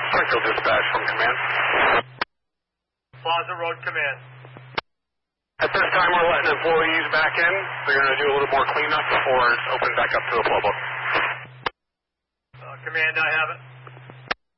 Springfield Dispatch from Command. Plaza Road Command. At this time, we're letting employees back in. They're going to do a little more cleanup before it's opened back up to the public. Command, I have it.